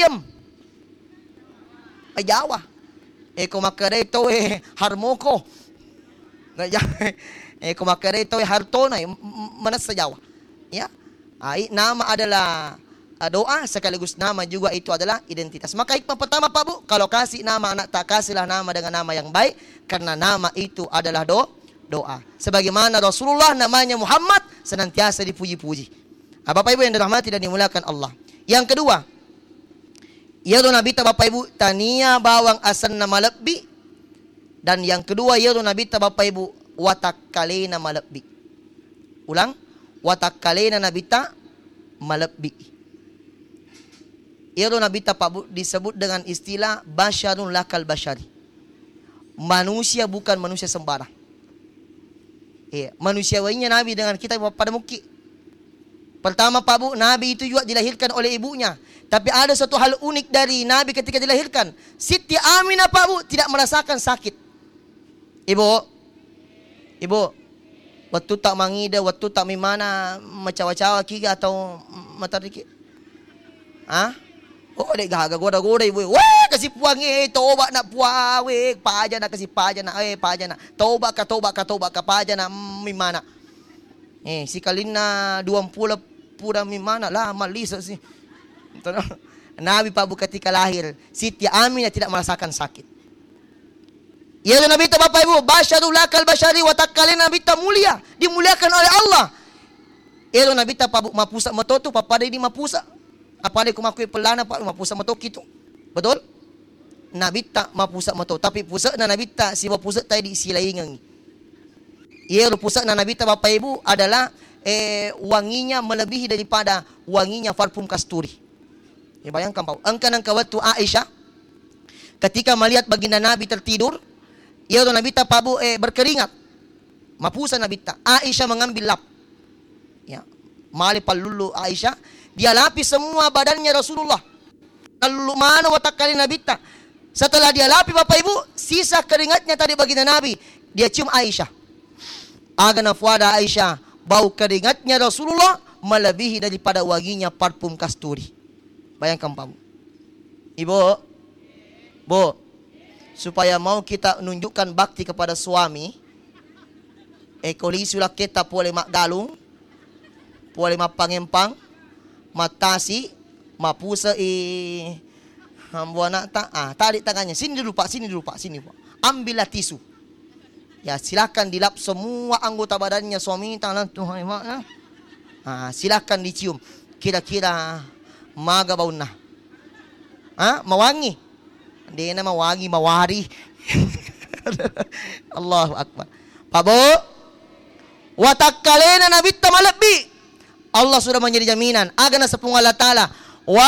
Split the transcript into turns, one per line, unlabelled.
diem. Jawa. Kumakare ito harmoko. Kumakare ito hartona. Manas sa Jawa. Ya. Nama adalah doa, sekaligus nama juga itu adalah identitas. Maka hikmah pertama Pak Bu, kalau kasih nama anak tak kasihlah nama dengan nama yang baik, karena nama itu adalah doa. Sebagaimana Rasulullah namanya Muhammad senantiasa dipuji-puji. Bapak Ibu yang dirahmati dan dimuliakan Allah. Yang kedua, yaitu Nabi Bapak Ibu tania bawang asan nama lebih. Dan yang kedua yaitu Nabi Bapak Ibu watakkalena malebbi. Ulang, watakkalena Nabi malebbi. Yaitu Nabi Bapak Ibu disebut dengan istilah basyarun lakal basyari. Manusia bukan manusia sembarang. Manusiawinya Nabi dengan kita pada muki. Pertama Pak Bu, Nabi itu juga dilahirkan oleh ibunya. Tapi ada satu hal unik dari Nabi ketika dilahirkan. Siti Aminah Pak Bu tidak merasakan sakit. Ibu, waktu tak mangida, waktu tak mimana, macawa-cawa kiga atau mata dikit. Dek gaga goda-goda ibu. Weh, kasih puang toba nak puang, paja nak kasih paja nak, paja nak. Toba ka paja nak mimana. Si kalina 20 pura mimana lah malisa sih. Nabi Pak Bu ketika lahir, Siti Aminah tidak merasakan sakit. Ya Nabi Bapak Ibu, basyarul lakal basyari wa takkalena Nabi mulia, dimuliakan oleh Allah. Ya Nabi Pak Bu mapusa matoto papada ini mapusa. Apa ada kumakui pelana Pak mapusa mato gitu. Betul? Nabi tak mapusa mato, tapi pusat na Nabi tak si pusat tadi di silaingan. Ya pusat na Nabi Bapak Ibu adalah wanginya melebihi daripada wanginya parfum kasturi. Bayangkan Pak, angka waktu Aisyah ketika melihat baginda Nabi tertidur, Nabi Pak Bu berkeringat, mapusa Nabi ta. Aisyah mengambil lap, malipal lulu Aisyah, dia lapis semua badannya Rasulullah. Lalu mana watakali Nabi ta. Setelah dia lapis Bapak Ibu, sisa keringatnya tadi baginda Nabi, dia cium Aisyah. Agana fuada Aisyah, bau keringatnya Rasulullah melebihi daripada wanginya parfum kasturi. Bayangkan Pak Bu. Ibu, supaya mau kita menunjukkan bakti kepada suami, kolisilah kita boleh mak galung, boleh mak pangempang, matasi, mapusa hambuana tak, tarik tangannya, sini dulu Pak. Ambillah tisu. Ya silakan dilap semua anggota badannya suami tangan Tuhan mak. Silakan dicium. Kira-kira maga baunah. Mawangi. Dia nama wangi mawari. Allahu Akbar. Pak Bu, watakkalena Nabi malebbi. Allah sudah menjadi jaminan. Agana sepung Allah Ta'ala.